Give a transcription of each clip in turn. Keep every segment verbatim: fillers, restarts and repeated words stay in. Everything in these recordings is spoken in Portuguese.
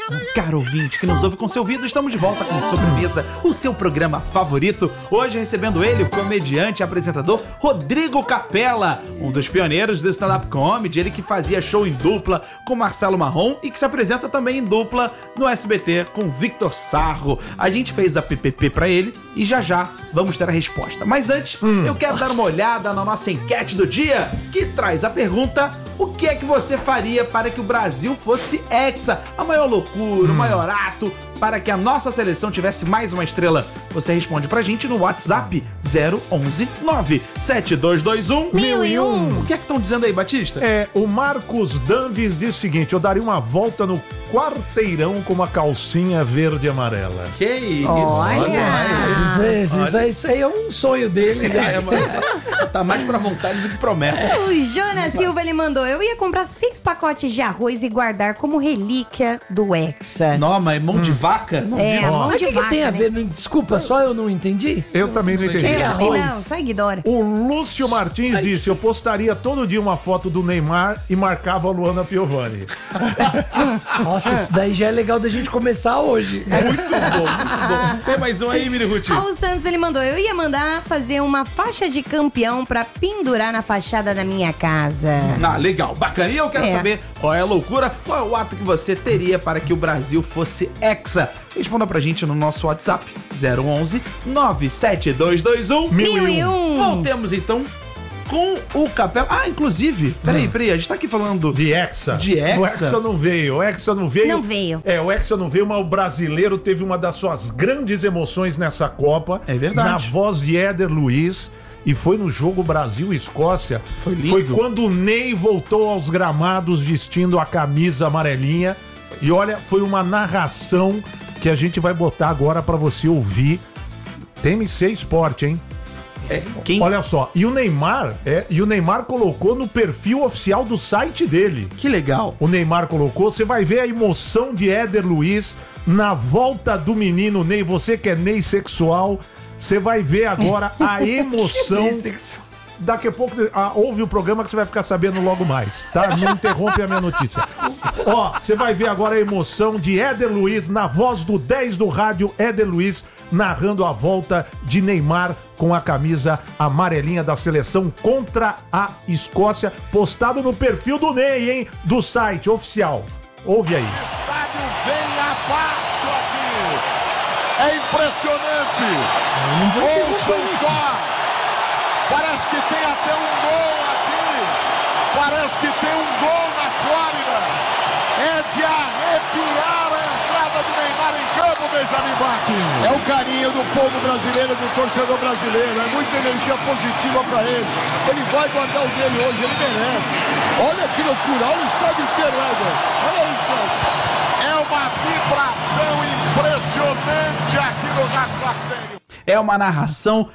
Caro ouvinte que nos ouve com seu ouvido, estamos de volta com Sobremesa, o seu programa favorito. Hoje recebendo ele, o comediante e apresentador Rodrigo Capella, um dos pioneiros do stand-up comedy, ele que fazia show em dupla com Marcelo Marrom e que se apresenta também em dupla no S B T com Victor Sarro. A gente fez a P P P pra ele e já já vamos ter a resposta. Mas antes, hum, eu quero nossa. dar uma olhada na nossa enquete do dia, que traz a pergunta: o que é que você faria para que o Brasil fosse hexa? A maior loucura, hum. o maior ato para que a nossa seleção tivesse mais uma estrela. Você responde pra gente no WhatsApp zero onze nove sete dois dois um mil e um. O que é que estão dizendo aí, Batista? É, o Marcos Danves diz o seguinte: eu daria uma volta no quarteirão com uma calcinha verde e amarela. Que isso? Olha! Olha. Isso, isso, isso, isso aí é um sonho dele. É, mas tá mais pra vontade do que promessa. O Jonas Silva, ele mandou: eu ia comprar seis pacotes de arroz e guardar como relíquia do Hexa. Não, mas mão de vaca? É, mão mas de que vaca. que tem a né? ver? Desculpa, só eu não entendi. Eu também não entendi. Eu também arroz. não, só ignora. O Lúcio Martins Ai. disse: eu postaria todo dia uma foto do Neymar e marcava a Luana Piovani. Nossa, isso daí já é legal da gente começar hoje. Muito bom, muito bom. Tem mais um aí, Miri Ruti? Ah, o Santos, ele mandou: eu ia mandar fazer uma faixa de campeão pra pendurar na fachada da minha casa. Ah, legal, bacana. E eu quero É. saber qual é a loucura, qual é o ato que você teria para que o Brasil fosse hexa. Responda pra gente no nosso WhatsApp zero onze nove sete dois dois um Mil e um. Voltemos então com o Capella. Ah, inclusive, peraí, peraí, a gente tá aqui falando De Hexa. De Hexa? O Hexa não veio, o Hexa não veio. Não veio. É, o Hexa não veio, mas o brasileiro teve uma das suas grandes emoções nessa Copa. É verdade. Na voz de Éder Luiz. E foi no jogo Brasil-Escócia. Foi lindo. Foi quando o Ney voltou aos gramados vestindo a camisa amarelinha. E olha, foi uma narração que a gente vai botar agora pra você ouvir. T M C Esporte, hein? É, quem... Olha só, e o Neymar, é, e o Neymar colocou no perfil oficial do site dele. Que legal. O Neymar colocou, você vai ver a emoção de Éder Luiz na volta do menino Ney. Você que é Ney sexual, você vai ver agora a emoção. Daqui a pouco, ah, ouve o programa que você vai ficar sabendo logo mais, tá? Não interrompe a minha notícia. Ó, você vai ver agora a emoção de Éder Luiz na voz do dez do rádio, Éder Luiz, narrando a volta de Neymar com a camisa amarelinha da seleção contra a Escócia, postado no perfil do Ney, hein? Do site oficial. Ouve aí. O estádio vem abaixo aqui. É impressionante. Ouçam só. Parece que tem até um gol aqui. Parece que tem um gol na Flórida. É de arrepiar a entrada do Neymar em campo, Benjamin Bach. É o carinho do povo brasileiro, do torcedor brasileiro. É muita energia positiva para ele. Ele vai guardar o dele hoje, ele merece. Olha que loucura, olha o estádio inteiro, Éder. Olha isso. É uma vibração impressionante aqui no Rádio. É uma narração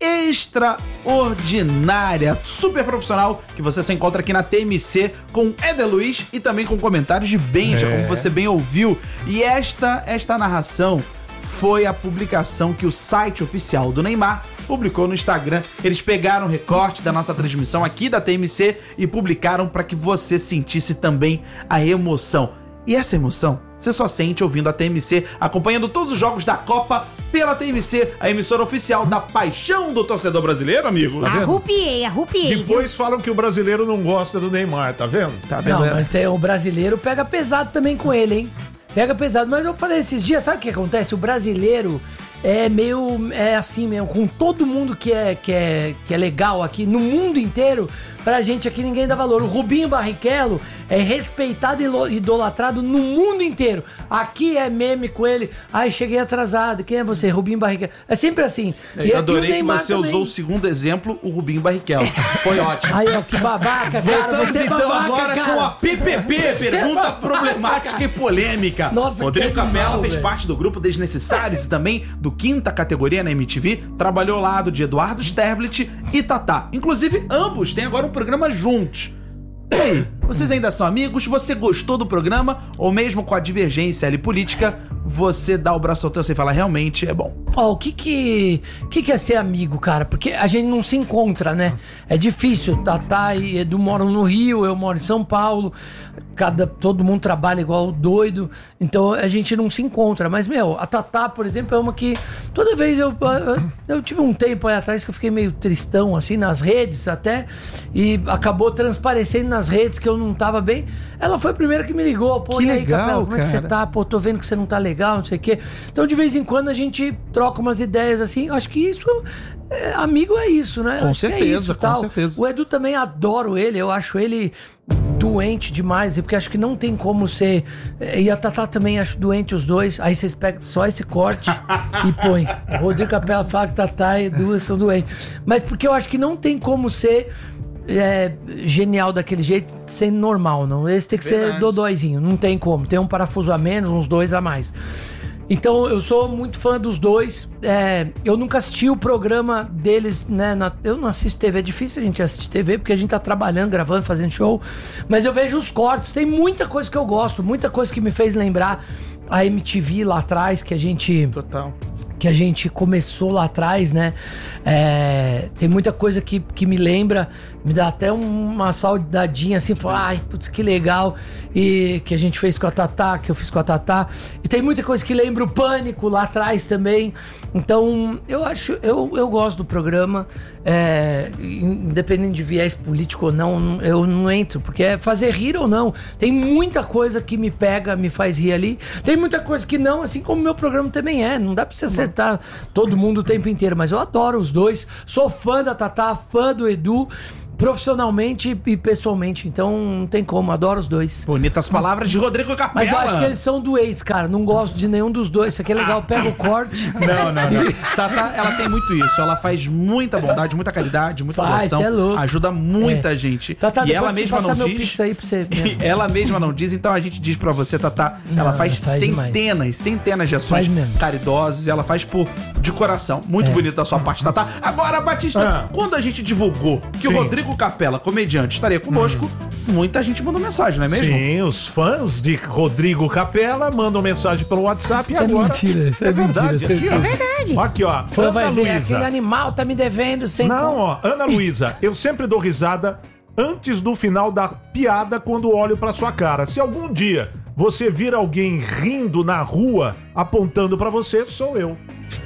extraordinária, super profissional, que você se encontra aqui na T M C com Éder Luiz e também com comentários de Benja, é. como você bem ouviu. E esta, esta narração foi a publicação que o site oficial do Neymar publicou no Instagram. Eles pegaram o recorte da nossa transmissão aqui da T M C e publicaram para que você sentisse também a emoção. E essa emoção você só sente ouvindo a T M C, acompanhando todos os jogos da Copa pela T M C, a emissora oficial da paixão do torcedor brasileiro, amigo. Tá vendo? Arrupiei, arrupiei. Depois falam que o brasileiro não gosta do Neymar, tá vendo? Tá vendo? Não, mas tem, o brasileiro pega pesado também com ele, hein? Pega pesado. Mas eu falei esses dias, sabe o que acontece? O brasileiro é meio, é assim mesmo, com todo mundo que é, que é, que é legal aqui, no mundo inteiro, pra gente aqui ninguém dá valor. O Rubinho Barrichello é respeitado e idolatrado no mundo inteiro. Aqui é meme com ele. Ai, cheguei atrasado. Quem é você? Rubinho Barrichello. É sempre assim. Eu e adorei que você também usou o segundo exemplo, o Rubinho Barrichello. Foi ótimo. Ai, ó, que babaca, cara. Voltamos você é então babaca, agora cara. com a P P P, Você pergunta é problemática e polêmica. Nossa, Rodrigo que Capella animal, fez velho. parte do grupo Desnecessários e também do Quinta Categoria na M T V. Trabalhou ao lado de Eduardo Sterblit e Tatá. Inclusive, ambos têm agora um programa juntos. E aí, vocês ainda são amigos? Você gostou do programa? Ou mesmo com a divergência ali política, você dá o braço ao torcer e fala, realmente é bom? Ó, o que que, que que é ser amigo, cara? Porque a gente não se encontra, né? É difícil. Tatá e Edu moram no Rio, eu moro em São Paulo. cada, todo mundo trabalha igual doido, então a gente não se encontra. Mas, meu, a Tatá, por exemplo, é uma que toda vez eu, eu, eu tive um tempo aí atrás que eu fiquei meio tristão, assim, nas redes até, e acabou transparecendo nas redes que eu não tava bem. Ela foi a primeira que me ligou, pô, Que e aí, legal, Capela, como é que você cara. tá? Pô, tô vendo que você não tá legal, não sei o quê. Então, de vez em quando, a gente troca umas ideias, assim, acho que isso... É, amigo é isso, né? Com Acho que é certeza, isso, com tal. certeza. O Edu também adoro ele, eu acho ele doente demais, porque acho que não tem como ser. E a Tatá também acho doente os dois. Aí vocês pegam só esse corte e põe. O Rodrigo Capela fala que Tatá e Edu são doentes. Mas porque eu acho que não tem como ser é, genial daquele jeito sem normal, não. Esse tem que Verdade. ser dodóizinho, não tem como. Tem um parafuso a menos, uns dois a mais. Então, eu sou muito fã dos dois. É, eu nunca assisti o programa deles, né? na- eu não assisto T V, é difícil a gente assistir T V, porque a gente tá trabalhando, gravando, fazendo show. Mas eu vejo os cortes, tem muita coisa que eu gosto, muita coisa que me fez lembrar a M T V lá atrás, que a gente... Total. que a gente começou lá atrás, né? É, tem muita coisa que, que me lembra, me dá até uma saudadinha assim, fala, ai, putz, que legal. E que a gente fez com a Tatá, que eu fiz com a Tatá. E tem muita coisa que lembra o Pânico lá atrás também. Então, eu acho, eu, eu gosto do programa. É, independente de viés político ou não, eu não entro, porque é fazer rir ou não. Tem muita coisa que me pega, me faz rir ali. Tem muita coisa que não, assim como o meu programa também é. Não dá pra você acertar todo mundo o tempo inteiro, mas eu adoro os dois. Sou fã da Tatá, fã do Edu, profissionalmente e pessoalmente. Então não tem como, adoro os dois. Bonitas palavras de Rodrigo Capela. Mas eu acho que eles são doentes, cara. Não gosto de nenhum dos dois. Isso aqui é legal, pega o corte. Não, não, não. Tatá, ela tem muito isso. Ela faz muita bondade, muita caridade, muita Faz, doação. cê é louco. Ajuda muita É. gente. Tatá, e ela depois mesma tu não passa meu diz. pix aí pra você. E ela mesma não diz, então a gente diz pra você, Tatá, ela Não, faz, faz demais. centenas, centenas de ações Faz mesmo. caridosas, e ela faz por de coração. Muito É. bonito da sua parte, Tatá. Agora, Batista, Ah. quando a gente divulgou que Sim. o Rodrigo Capela, comediante, estaria conosco, muita gente mandou mensagem, não é mesmo? Sim, os fãs de Rodrigo Capela mandam mensagem pelo WhatsApp e Isso é agora... mentira, isso é verdade, mentira, aqui, isso ó. é verdade. Aqui, ó. Fã Ana vai ver, aquele Luísa. animal tá me devendo sem Não, ó. Ana Luísa, eu sempre dou risada antes do final da piada quando olho pra sua cara. Se algum dia você vir alguém rindo na rua apontando pra você, sou eu.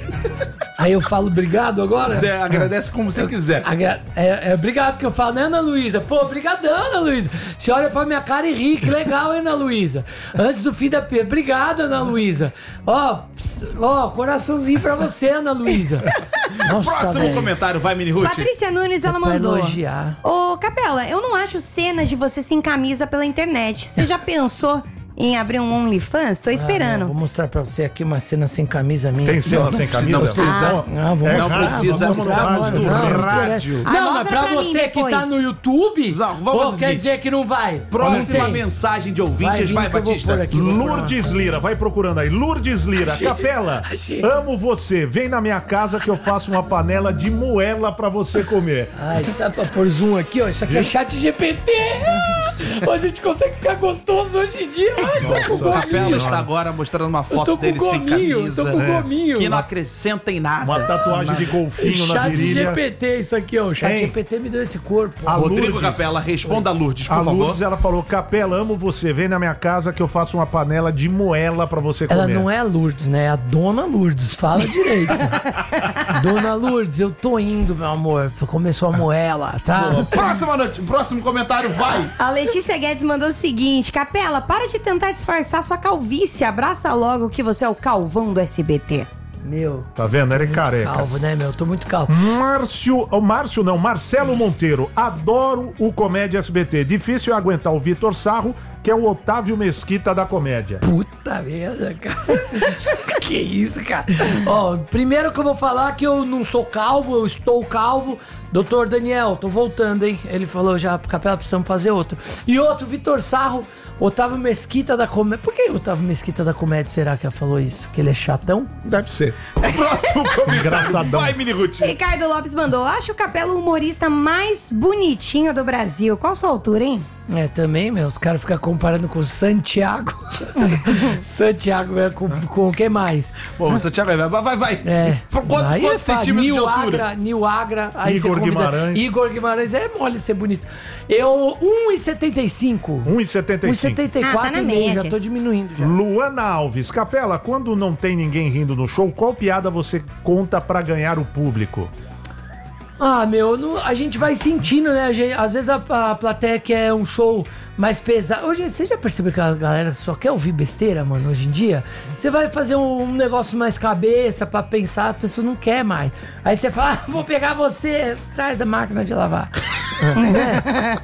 Aí eu falo obrigado agora? Você agradece como você quiser. Agra- É, é obrigado que eu falo, né, Ana Luísa? Pô, brigadão, Ana Luísa. Você olha pra minha cara e ri, que legal, hein, Ana Luísa? Antes do fim da piada, obrigado, Ana Luísa. Ó, ó, coraçãozinho pra você, Ana Luísa. Nossa, Próximo velho. comentário, vai, Mini Ruth. Patrícia Nunes, ela É pra mandou. elogiar. Ô, Capela, eu não acho cenas de você sem camisa pela internet. Você já pensou em abrir um OnlyFans? Tô Ah, esperando. não, vou mostrar pra você aqui uma cena sem camisa minha. Tem cena Não, sem camisa? não precisa. Ah, Não, vou É, mostrar. não precisa vou mostrar mostrar agora. do Não, não rádio. interessa. Ah, Não, mas mostra pra pra mim você que depois. tá no YouTube, Não, vamos pô, ao quer seguinte. dizer que não vai. Próxima Não tem. mensagem de Vai ouvintes, vindo vai, que eu vou Batista. pôr aqui, vou pôr lá. Lourdes Lira, vai procurando aí. Lourdes Lira, Capela, achei. amo você. Vem na minha casa que eu faço uma panela de moela pra você comer. Ai, tá pra pôr zoom aqui, ó. Isso aqui é chat G P T. Ó, a gente consegue ficar gostoso hoje em dia. Ai, tô com O Capela gominho. está agora mostrando uma Eu foto tô com dele sem gominho, camisa. tô com gominho. Que não acrescenta em nada. Uma tatuagem de golfinho na Chat virilha. G P T, isso aqui, ó. O chat Hein? G P T me deu esse corpo. A Rodrigo Lourdes. Capela, responda a Lourdes, por A favor. Lourdes, ela falou, Capela, amo você. Vem na minha casa que eu faço uma panela de moela pra você comer. Ela não é a Lourdes, né? É a Dona Lourdes. Fala direito. Dona Lourdes, eu tô indo, meu amor. Começou a moela, tá? Próxima noite, próximo comentário, vai. A Letícia Guedes mandou o seguinte: Capela, para de tentar disfarçar sua calvície. Abraça logo que você é o calvão do S B T. Meu, Tá vendo? Ele é muito careca. calvo, né, meu? Tô muito calvo. Márcio, o Márcio não, Marcelo Monteiro. Adoro o Comédia S B T. Difícil é aguentar o Vitor Sarro, que é o Otávio Mesquita da comédia. Puta merda, cara. Que isso, cara? Ó, primeiro que eu vou falar que eu não sou calvo, eu estou calvo. Doutor Daniel, tô voltando, hein? Ele falou já, Capela, precisamos fazer outro. E outro, Vitor Sarro, Otávio Mesquita da comédia. Por que o Otávio Mesquita da comédia, será que ela falou isso? Que ele é chatão? Deve ser. Próximo comentário, Engraçadão. vai, Mini Ruth. Ricardo Lopes mandou: acho o Capela o humorista mais bonitinho do Brasil. Qual sua altura, hein? É, também, meu, os caras ficam comparando com o Santiago. Santiago é com, com o que mais? Bom, o Santiago vai, vai, vai. É. Quantos, Aí quantos fala, centímetros de Nil altura? Agra, Nil Agra, aí Igor você convida- Guimarães. Igor Guimarães, é mole ser bonito. Eu, um e setenta e cinco. um e setenta e um e cinco. setenta e quatro Ah, tá na e meio, média. já tô diminuindo já. Luana Alves, Capela, quando não tem ninguém rindo no show, qual piada você conta pra ganhar o público? Ah, meu, não- a gente vai sentindo, né? A gente- às vezes a, a plateia quer um show mais pesado. Hoje, você já percebeu que a galera só quer ouvir besteira, mano, hoje em dia? Você vai fazer um, um negócio mais cabeça pra pensar, a pessoa não quer mais. Aí você fala, ah, vou pegar você atrás da máquina de lavar. Né?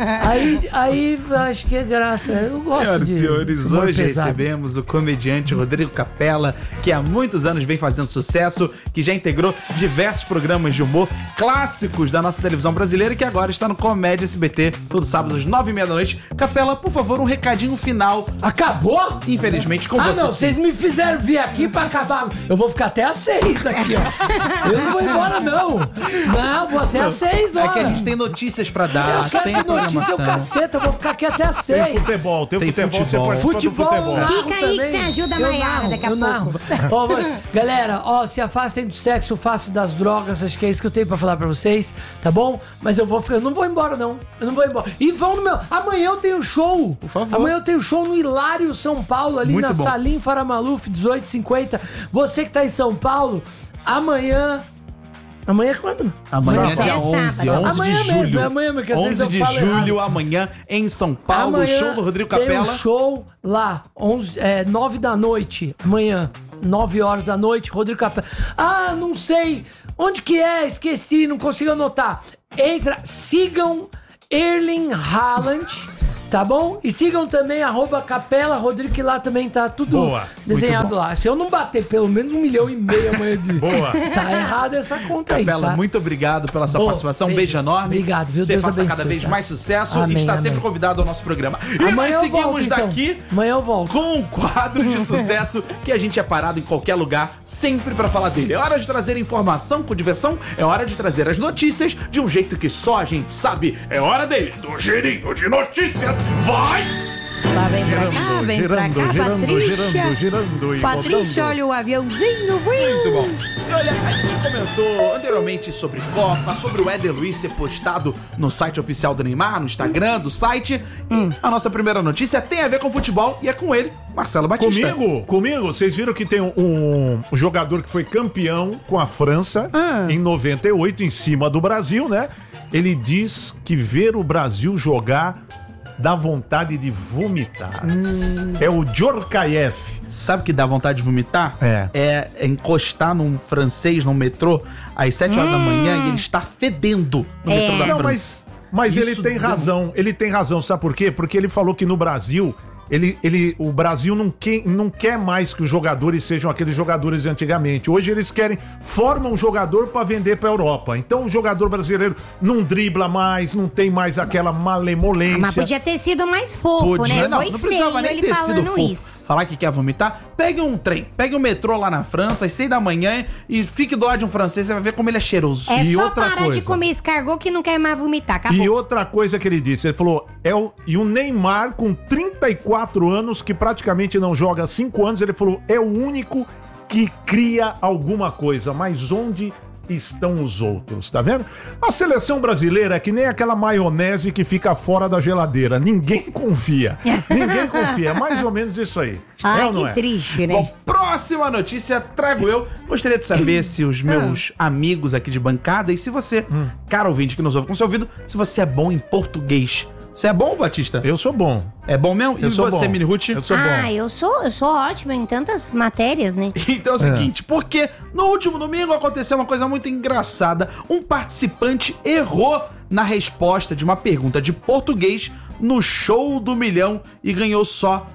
Aí, aí acho que é graça. Eu gosto Senhoras de e senhores, humor hoje pesado. recebemos o comediante Rodrigo Capela, que há muitos anos vem fazendo sucesso, que já integrou diversos programas de humor clássicos da nossa televisão brasileira e que agora está no Comédia S B T, todo sábado às nove e meia da noite. Capela, por favor, um recadinho final. Acabou? Infelizmente, com ah, você não, sim. vocês me fizeram vir aqui pra acabar. Eu vou ficar até às seis aqui, ó. Eu não vou embora, não. Não, vou até às seis É horas. que a gente tem notícias pra dar, Eu quero tem a ter notícia, o programação. caceta, eu vou ficar aqui até às Tem seis. futebol, tem, Tem futebol, futebol. você participa do Futebol, futebol. eu narro Fica aí que também. você ajuda a Eu Maiara narro, daqui a eu pouco. narro. Ó, vou- galera, ó, se afastem do sexo, façam das drogas, acho que é isso que eu tenho pra falar pra vocês, tá bom? Mas eu vou ficar, eu não vou embora não, eu não vou embora. E vão no meu, amanhã eu tenho show. Por favor. Amanhã eu tenho show no Hilário São Paulo, ali Muito na bom. Salim Faramaluf, dezoito e cinquenta. Você que tá em São Paulo, amanhã... Amanhã é quando? Amanhã é Sábado. dia É onze, sábado. onze de Amanhã mesmo, julho. é amanhã mesmo, que às vezes onze eu de falo julho, errado. amanhã, em São Paulo, o show do Rodrigo tem Capela. um show lá, onze, é, nove da noite, amanhã, nove horas da noite, Rodrigo Capela. Ah, não sei, onde que é? Esqueci, não consigo anotar. Entra, sigam Erling Haaland, tá bom? E sigam também arroba Capela Rodrigo, que lá também tá tudo Boa, desenhado muito bom. lá. Se eu não bater pelo menos um milhão e meio amanhã de... Boa. Tá errada essa conta aí, Capela, tá? muito obrigado pela sua Ô, participação. Um beijo. beijo enorme. Obrigado, viu? Você Deus faça abençoe, cada vez tá? mais sucesso Amém, e está amém. sempre convidado ao nosso programa. E Amanhã nós eu seguimos volto, então. daqui Amanhã eu volto. com um quadro de sucesso que a gente é parado em qualquer lugar, sempre pra falar dele. É hora de trazer informação com diversão, é hora de trazer as notícias de um jeito que só a gente sabe. É hora dele, do girinho de notícias. Vai! Lá vem pra cá, Girando, vem girando, pra cá, girando, Patrícia. girando, girando e Patrícia, rodando. olha o aviãozinho. Muito bom. E olha, a gente comentou anteriormente sobre Copa, sobre o Éder Luiz ser postado no site oficial do Neymar, no Instagram do site. E a nossa primeira notícia tem a ver com futebol e é com ele, Marcelo Batista. Comigo, comigo, vocês viram que tem um, um- um jogador que foi campeão com a França Ah. em noventa e oito, em cima do Brasil, né? Ele diz que ver o Brasil jogar dá vontade de vomitar. É o Djorkaeff. Sabe o que dá vontade de vomitar? É. É encostar num francês, num metrô, às sete horas da manhã e ele está fedendo no É. metrô da Não, França. mas, mas ele Isso tem deu- razão. Ele tem razão, sabe por quê? Porque ele falou que no Brasil, ele, ele, o Brasil não quer, não quer mais que os jogadores sejam aqueles jogadores de antigamente. Hoje eles querem, formam um jogador pra vender pra Europa. Então o jogador brasileiro não dribla mais, não tem mais aquela malemolência. Mas podia ter sido mais fofo, Podia, né? não, Foi não feio precisava nem ele ter sido falando fofo. isso. Falar que quer vomitar, pegue um trem, pegue um metrô lá na França, às seis da manhã e fique do lado de um francês, você vai ver como ele é cheiroso. É E só outra parar coisa. de comer escargot que não quer mais vomitar. Acabou. E outra coisa que ele disse, ele falou, é o, e o Neymar com trinta e quatro anos, que praticamente não joga há cinco anos, ele falou, é o único que cria alguma coisa, mas onde estão os outros, tá vendo? A seleção brasileira é que nem aquela maionese que fica fora da geladeira, ninguém confia, ninguém confia, é mais ou menos isso aí. Ai, é ou não que é? triste, né? Bom, próxima notícia trago eu. Gostaria de saber se os meus amigos aqui de bancada e se você, cara ouvinte que nos ouve com seu ouvido, se você é bom em português. Você é bom, Batista? Eu sou bom. É bom mesmo? Eu e sou você, bom. Mini Ruth? Eu sou ah, bom. eu sou, eu sou ótima em tantas matérias, né? Então é o seguinte, porque no último domingo aconteceu uma coisa muito engraçada. Um participante errou na resposta de uma pergunta de português no show do milhão e ganhou só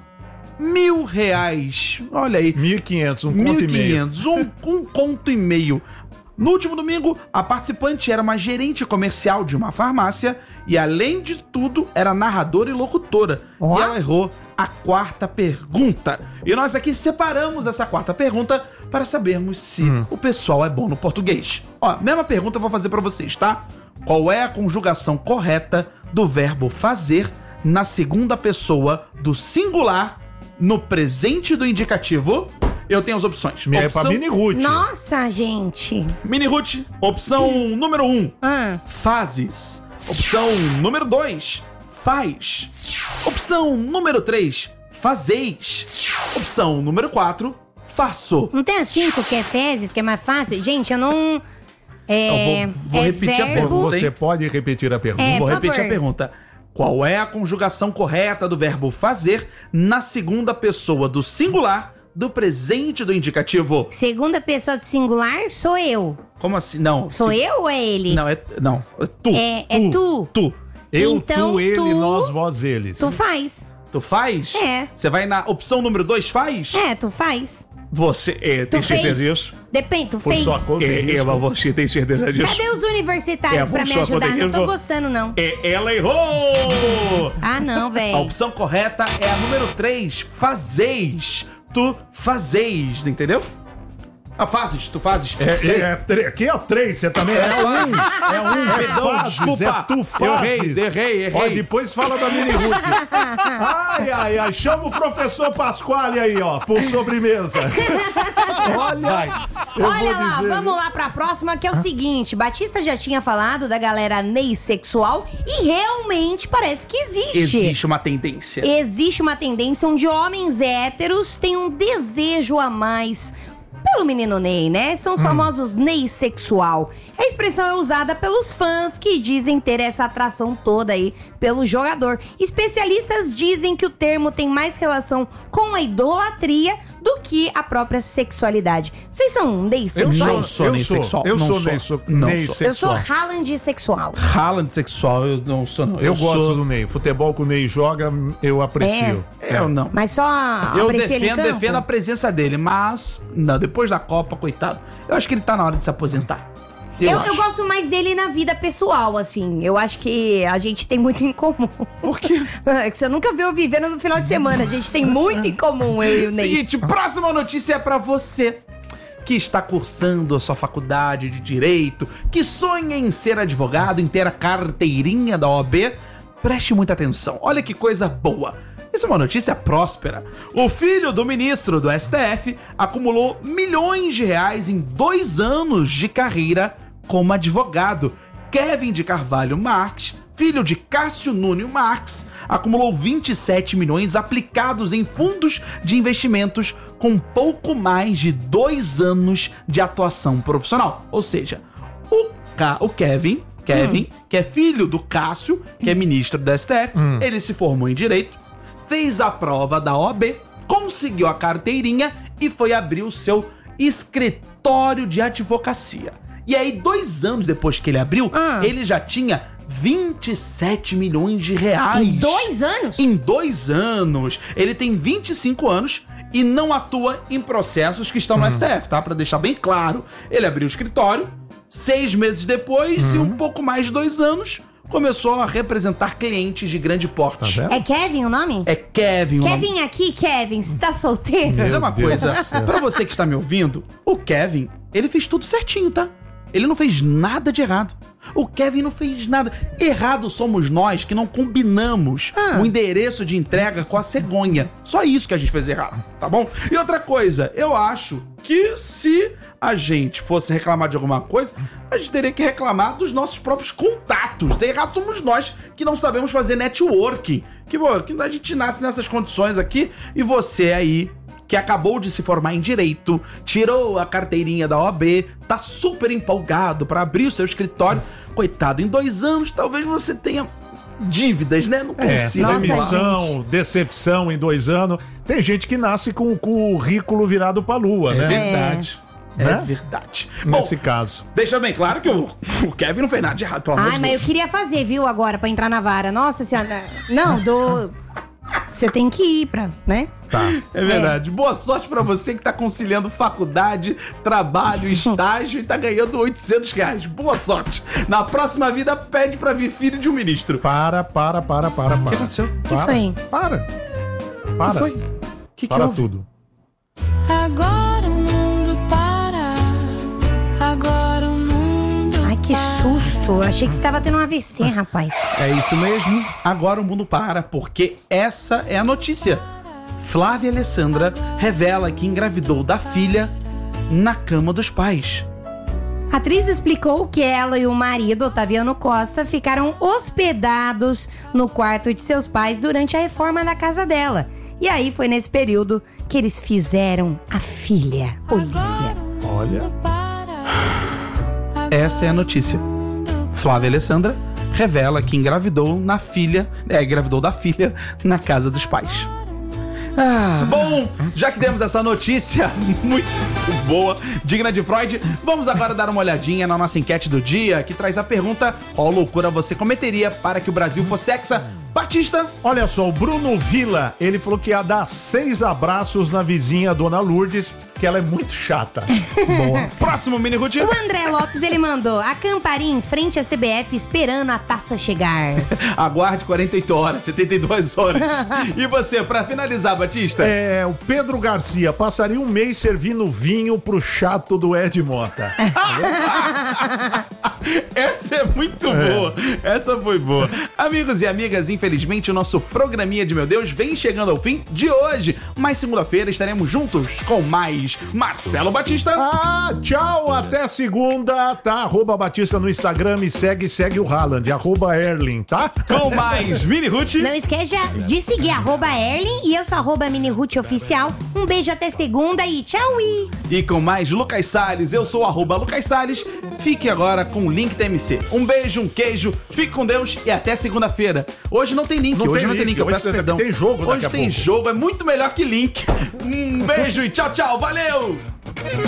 mil reais. Olha aí. mil e quinhentos, um conto mil e e meio. quinhentos, um, um conto e meio. No último domingo, a participante era uma gerente comercial de uma farmácia e, além de tudo, era narradora e locutora. Ó. E ela errou a quarta pergunta. E nós aqui separamos essa quarta pergunta para sabermos se o pessoal é bom no português. Ó, mesma pergunta eu vou fazer para vocês, tá? Qual é a conjugação correta do verbo fazer na segunda pessoa do singular no presente do indicativo. Eu tenho as opções. É pra Mini Ruth. Nossa, gente. Mini Ruth, opção número um, Ah. fazes. Opção número dois, faz. Opção número três, fazeis. Opção número quatro, faço. Não tem a cinco que é fezes, que é mais fácil? Gente, eu não... É, Eu vou- vou é repetir a verbo... pergunta. Você pode repetir a pergunta? É, Vou por repetir favor. a pergunta. Qual é a conjugação correta do verbo fazer na segunda pessoa do singular do presente do indicativo? Segunda pessoa de singular sou eu. Como assim? Não. Sou se- eu ou é ele? Não, é, não, é tu. É, é tu. Tu. Eu, Então, tu, ele, tu- nós, vós, eles. Tu faz. Tu faz? É. Você vai na opção número dois, faz? É, tu faz. Você é, Tu tem fez. certeza disso? Depende, tu Por fez. sua conta, É, isso. Eva, você tem certeza disso? Cadê os universitários É, pra por me sua ajudar? conta, Não eu tô vou- gostando, não. É, ela errou! Ah, não, A velho. opção correta é a número três, fazeis. Tu fazeis, entendeu? Ah, fazes, tu fazes. É, é, é, tre- aqui é o três, você também é fazes. um. É um, Perdão, fazes, desculpa. é tu Eu fazes. errei, errei, errei. Ó, depois fala da Mini Ruth. Ai, ai, ai, chama o professor Pasquale aí, ó, por sobremesa. Olha, eu Olha vou lá, dizer, vamos lá pra próxima, que é o seguinte. Batista já tinha falado da galera neissexual e realmente parece que existe. Existe uma tendência. Existe uma tendência onde homens héteros têm um desejo a mais pelo menino Ney, né? São os famosos neissexual. A expressão é usada pelos fãs que dizem ter essa atração toda aí pelo jogador. Especialistas dizem que o termo tem mais relação com a idolatria do que a própria sexualidade. Vocês são Eu neissexuais? Não sou eu neissexual, Eu não sou sou. neissexual. Não sou. Eu sou neissexual. Haaland sexual. Haaland sexual, eu não sou, não. Eu, gosto sou... do Ney. Futebol que o Ney joga, eu aprecio. Eu não. Mas só Eu aprecia ele em defendo, campo? defendo a presença dele, mas não, depois da Copa, coitado. Eu acho que ele tá na hora de se aposentar. Eu, Eu, acho. eu gosto mais dele na vida pessoal, assim. Eu acho que a gente tem muito em comum. Por quê? É que você nunca viu eu vivendo no final de semana. A gente tem muito em comum, eu e o Ney. Seguinte, próxima notícia é pra você que está cursando a sua faculdade de Direito, que sonha em ser advogado, em ter a carteirinha da O A B. Preste muita atenção. Olha que coisa boa. Isso é uma notícia próspera. O filho do ministro do S T F acumulou milhões de reais em dois anos de carreira como advogado. Kevin de Carvalho Marques, filho de Cássio Núñez Marques, acumulou vinte e sete milhões aplicados em fundos de investimentos com pouco mais de dois anos de atuação profissional. Ou seja, o, Ca- o Kevin, Kevin hum. que é filho do Cássio, que é ministro do S T F, hum. ele se formou em Direito, fez a prova da O A B, conseguiu a carteirinha e foi abrir o seu escritório de advocacia. E aí, dois anos depois que ele abriu, ah. ele já tinha vinte e sete milhões de reais. Em dois anos? Em dois anos. Ele tem vinte e cinco anos e não atua em processos que estão no hum. S T F, tá? Pra deixar bem claro. Ele abriu o escritório, seis meses depois hum. e um pouco mais de dois anos, começou a representar clientes de grande porte. Tá é Kevin o nome? É Kevin o Kevin nome. aqui, Kevin, você tá solteiro? Mas é uma coisa, pra você que está me ouvindo, o Kevin, ele fez tudo certinho, tá? Ele não fez nada de errado. O Kevin não fez nada. Errado somos nós que não combinamos ah. o endereço de entrega com a cegonha. Só isso que a gente fez errado, tá bom? E outra coisa, eu acho que se a gente fosse reclamar de alguma coisa, a gente teria que reclamar dos nossos próprios contatos. Errado somos nós que não sabemos fazer networking. Que, pô, que a gente nasce nessas condições aqui e você aí, que acabou de se formar em Direito, tirou a carteirinha da O A B, tá super empolgado para abrir o seu escritório. Coitado, em dois anos talvez você tenha dívidas, né? Não consiga. É, demissão, decepção em dois anos. Tem gente que nasce com o currículo virado pra lua, é né? Verdade. É, né? é verdade. Nesse Bom, caso. Deixa bem claro que o, o Kevin não fez nada de errado, pelo amor Ai, de mas Deus. eu queria fazer, viu, agora, pra entrar na vara. Nossa senhora. Não, do... Você tem que ir pra, né? Tá. É verdade. É. Boa sorte pra você que tá conciliando faculdade, trabalho, estágio e tá ganhando oitocentos reais. Boa sorte. Na próxima vida, pede pra vir filho de um ministro. Para, para, para, para, para. O que aconteceu? O que foi? Para. Para. O que foi? O que para que tudo. Agora o mundo para. Agora o mundo Ai, que susto. achei que você tava tendo um A V C, rapaz. É isso mesmo. Agora o mundo para, porque essa é a notícia. Flávia Alessandra revela que engravidou da filha na cama dos pais. A atriz explicou que ela e o marido, Otaviano Costa, ficaram hospedados no quarto de seus pais durante a reforma da casa dela. E aí foi nesse período que eles fizeram a filha, Olivia. Olha. Essa é a notícia. Flávia Alessandra revela que engravidou na filha, é, engravidou da filha na casa dos pais. Ah, bom, já que demos essa notícia muito boa, digna de Freud, vamos agora dar uma olhadinha na nossa enquete do dia, que traz a pergunta: qual loucura você cometeria para que o Brasil fosse hexa? Batista. Olha só, o Bruno Villa, ele falou que ia dar seis abraços na vizinha Dona Lourdes, que ela é muito chata. Boa. Próximo, Mini Ruth. O André Lopes, ele mandou: acamparia em frente à C B F esperando a taça chegar. Aguarde quarenta e oito horas, setenta e duas horas. E você, pra finalizar, Batista? É, o Pedro Garcia passaria um mês servindo vinho pro chato do Ed Mota. Essa é muito é. boa. Essa foi boa. Amigos e amigas, infelizmente o nosso programinha de Meu Deus vem chegando ao fim de hoje. Mas segunda-feira estaremos juntos com mais Marcelo Batista. Ah, tchau, até segunda, tá? Arroba Batista no Instagram, me segue, segue o Haaland, arroba Erling, tá? Com mais Mini Ruth. Não esqueça de seguir arroba Erling e eu sou arroba Mini Ruth Oficial. Um beijo até segunda e tchau! -i. E com mais Lucas Salles, eu sou arroba Lucas Salles. Fique agora com o link da M C. Um beijo, um queijo, fique com Deus e até segunda-feira. Hoje não tem link, não hoje tem não tem link, link, eu hoje peço tem, perdão. Tem jogo Hoje tem pouco. jogo, é muito melhor que link. Um beijo e tchau, tchau, valeu!